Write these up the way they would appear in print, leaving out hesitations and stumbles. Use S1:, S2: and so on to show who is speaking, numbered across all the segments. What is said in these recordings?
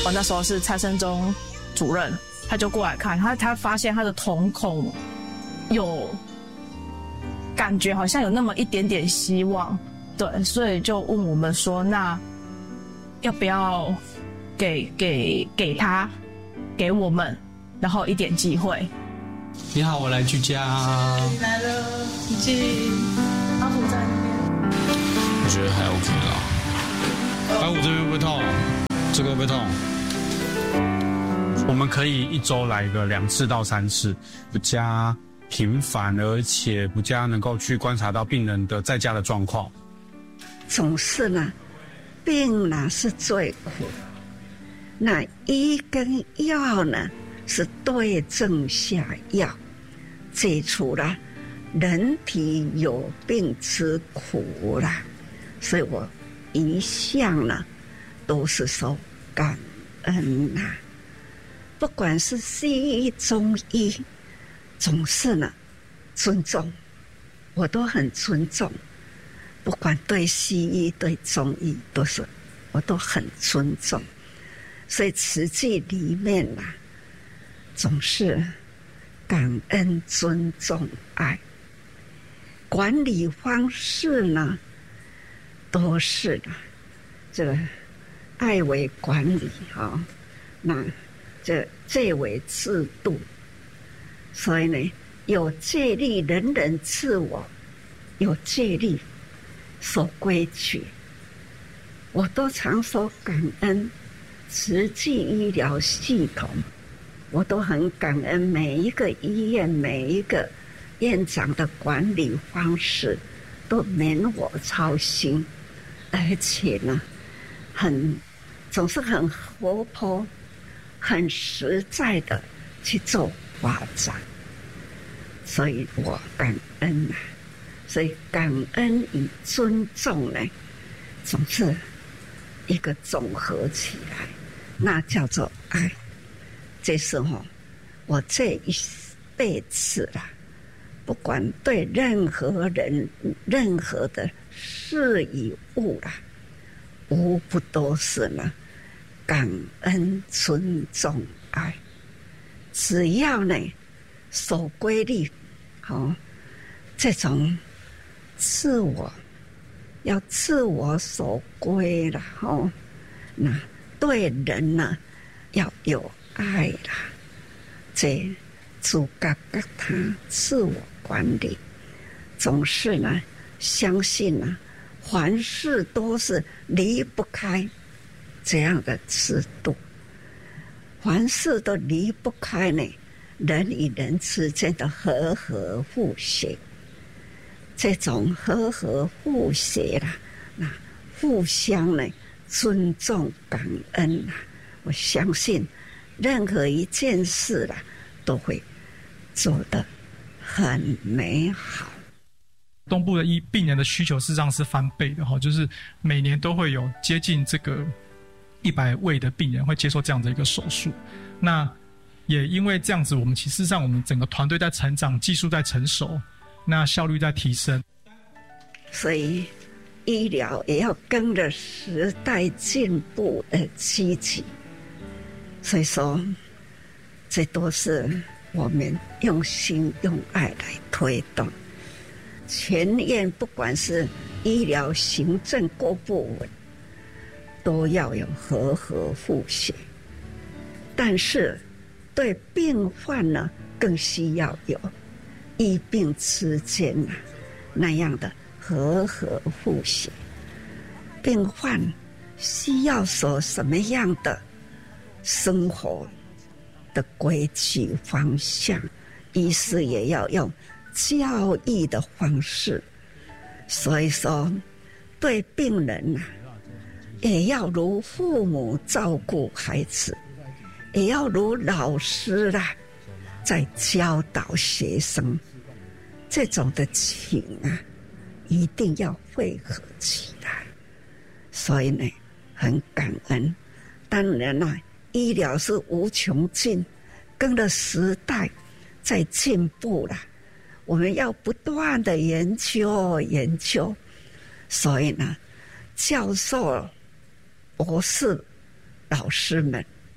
S1: 我那时候是蔡生中主任，他就过来看，他发现他的瞳孔有感觉好像有那么一点点希望，对，所以就问我们说，那要不要给他给我们，然后一点机会。
S2: 你好，我来居家。
S1: 你来了，你进阿虎在那边。
S2: 我觉得还 OK 啦。阿虎这边会不会痛？这个会不会痛？我们可以一周来个2次到3次，比较频繁，而且比较能够去观察到病人的在家的状况。
S3: 总是呢，病呢是最苦，那医跟药呢是对症下药，解除了人体有病之苦啦。所以我一向呢都是说感恩呐，不管是西医中医，总是呢尊重，我都很尊重。不管对西医对中医都是，我都很尊重。所以慈济里面啊，总是感恩、尊重、爱。管理方式呢，都是的，这个爱为管理哈，那这为制度。所以呢，有戒律，人人自我；有戒律，守规矩。我都常说感恩慈济医疗系统，我都很感恩每一个医院、每一个院长的管理方式都免我操心，而且呢，总是很活泼、很实在的去做发展，所以我感恩啊。所以感恩与尊重呢，总是一个总合起来，那叫做爱。这是我这一辈子啦，不管对任何人、任何的事与物啦，无不都是呢感恩、尊重、爱。只要呢守规律，这种要自我守规了那对人呢要有爱啦，这自觉觉他自我管理，总是呢相信呢凡事都是离不开这样的制度，凡事都离不开呢人与人之间的和和互协。这种和和互协啦，那互相呢尊重感恩啦，我相信任何一件事啦都会做得很美好。
S4: 东部的病人的需求事实上是翻倍的，就是每年都会有接近这个100位的病人会接受这样的一个手术。那也因为这样子，我们其实上我们整个团队在成长，技术在成熟，那效率在提升，
S3: 所以医疗也要跟着时代进步的积极。所以说，这都是我们用心用爱来推动。全院不管是医疗、行政各部门，都要有和和互协。但是对病患呢，更需要有医病之间那样的和和互协。病患需要守什么样的生活的规矩方向，医师也要用教育的方式。所以说对病人也要如父母照顾孩子，也要如老师在教导学生，这种的情一定要汇合起来。所以呢，很感恩。当然医疗是无穷尽，跟着时代在进步了，我们要不断的研究。所以呢，教授、博士、老师们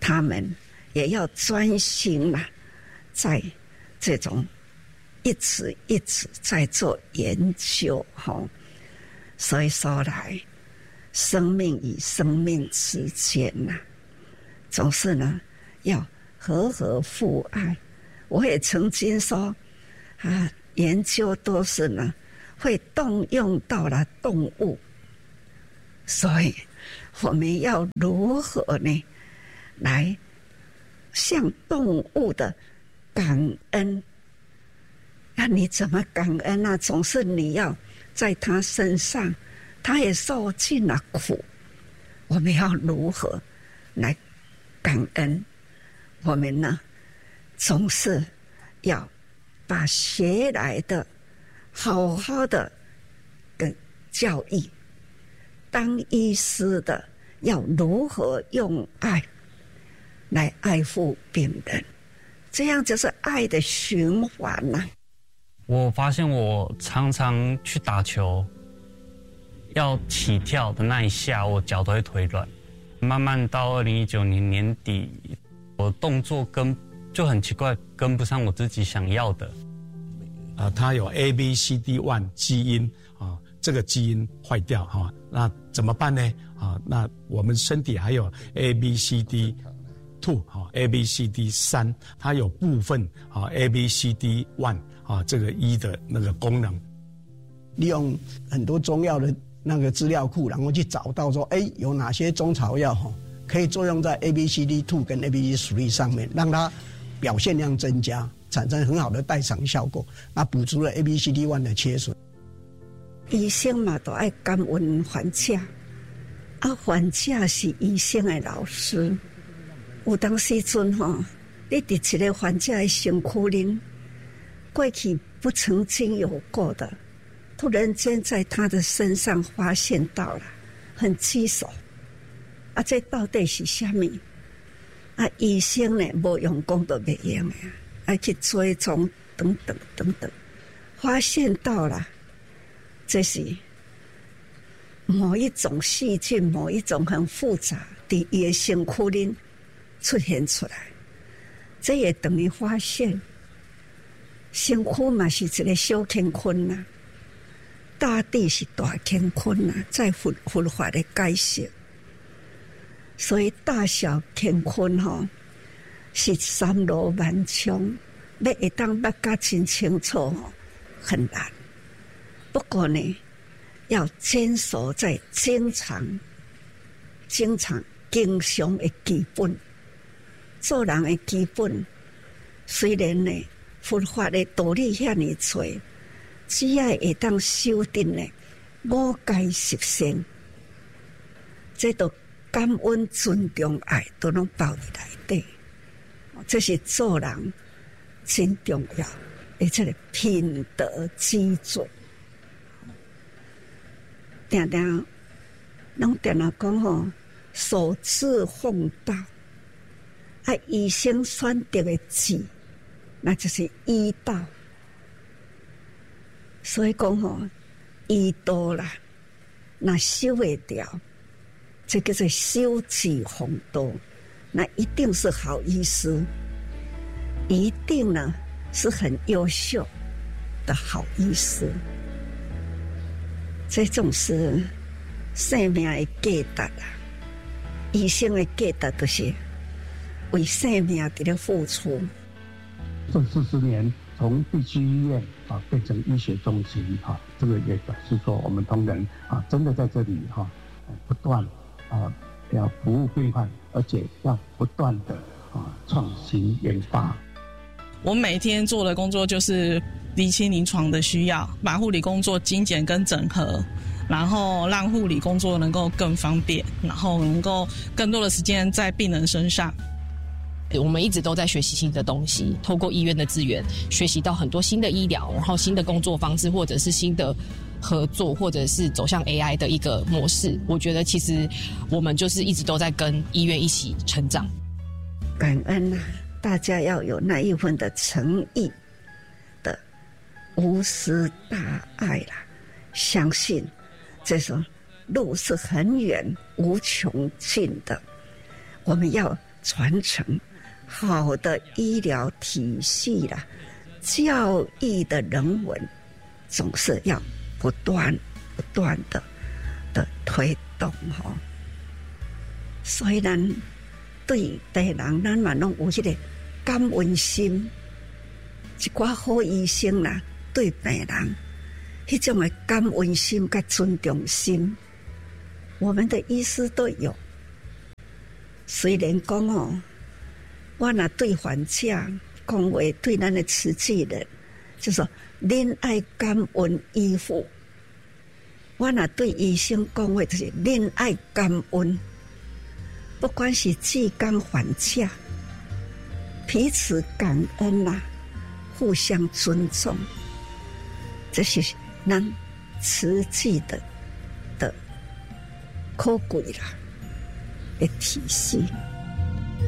S3: 他们也要专心啦，在这种一直在做研究所以说来，生命与生命之间总是呢要和互爱。我也曾经说研究都是呢会动用到了动物，所以我们要如何呢来向动物的感恩？那你怎么感恩呢？总是你要在他身上，他也受尽了苦，我们要如何来感恩？我们呢总是要把学来的好好的跟教育，当医师的要如何用爱来爱护病人，这样就是爱的循环
S5: 我发现我常常去打球，要起跳的那一下，我脚都会腿软。慢慢到2019年年底，我动作就很奇怪，跟不上我自己想要的。
S6: 它有 ABCD1 基因这个基因坏掉那怎么办呢？那我们身体还有 ABCD2 ABCD3， 它有部分ABCD1 这个一的那个功能。
S7: 利用很多中药的那个资料库，然后去找到说，有哪些中草药可以作用在 ABCD2 跟 ABCD3 上面，让它表现量增加，产生很好的代偿效果，那补足了 ABCD1 的缺损。
S3: 医生嘛都爱感恩患者，患者是医生的老师。有当时阵你伫一个患者的身躯里，过去不曾经有过的，突然间在他的身上发现到了，很棘手。这到底是什么？医生呢无用功都袂用的，要去追踪等等等等，发现到了，这是某一种细菌，某一种很复杂在他的身躯里出现出来。这也等于发现身躯嘛是一个小乾坤大地是大乾坤在佛法的解释。所以大小乾坤是三罗万象，要会当捌甲真清楚很难。不过呢，要坚守在经常的基本，做人的基本。虽然呢，佛法的道理遐尼多，只要会当修订呢5戒10善，这都感恩、尊重、爱都能包在内底。这是做人真重要的这个品德基准。常常讲守志奉道，医生选择的字，那就是医道。所以讲医道啦，那修会掉，这个是修己弘道，那一定是好医师，一定呢是很优秀的好医师。这种是生命的价值医生的价值就是为生命在那付出。
S8: 这40年从地区医院变成医学中心这个也表示说我们同仁真的在这里不断要服务病患，而且要不断的创新研发。
S9: 我每天做的工作就是厘清临床的需要，把护理工作精简跟整合，然后让护理工作能够更方便，然后能够更多的时间在病人身上。
S10: 我们一直都在学习新的东西，透过医院的资源学习到很多新的医疗，然后新的工作方式，或者是新的合作，或者是走向 AI 的一个模式。我觉得其实我们就是一直都在跟医院一起成长。
S3: 感恩大家要有那一份的诚意的无私大爱相信这种路是很远无穷尽的，我们要传承好的医疗体系啦，教育的人文总是要不断的推动吼。虽然对病人咱嘛拢有迄个感恩心，一寡好医生啦，对病人迄种的感恩心甲尊重心，我们的医师都有。虽然讲哦，我若对患者讲话，对咱的慈济人，就说恁爱感恩医护。我若对医生讲话，就是恁爱感恩。不管是济公患者，彼此感恩啦，互相尊重，这是咱慈济的可贵啦的体系。